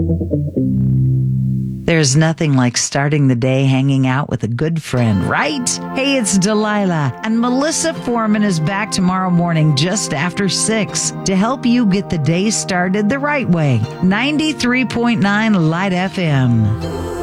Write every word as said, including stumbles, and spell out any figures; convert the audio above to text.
There's nothing like starting the day hanging out with a good friend, right? Hey, it's Delilah, and Melissa Foreman is back tomorrow morning just after six to help you get the day started the right way. ninety-three point nine Light F M.